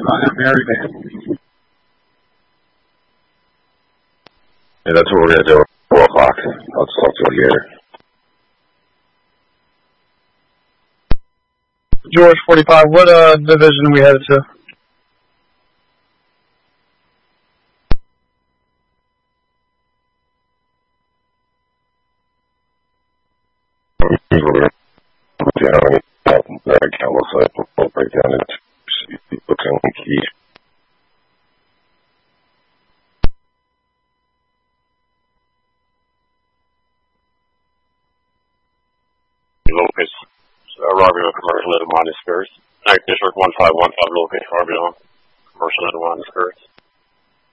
Mary. Yeah, that's what we're going to do at 4 o'clock. I'll just talk to it here. George 45, what division are we headed to? Account looks like we'll break down into key. Locus, Robbie commercial at Monte Spirits. Night District 1515 Locus, Robbie commercial at Monte Spirits.